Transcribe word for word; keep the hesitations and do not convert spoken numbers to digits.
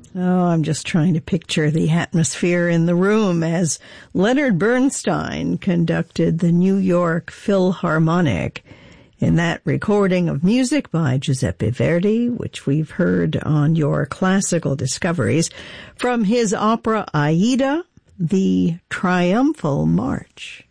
Oh, I'm just trying to picture the atmosphere in the room as Leonard Bernstein conducted the New York Philharmonic in that recording of music by Giuseppe Verdi, which we've heard on your classical discoveries, from his opera Aida, the Triumphal March.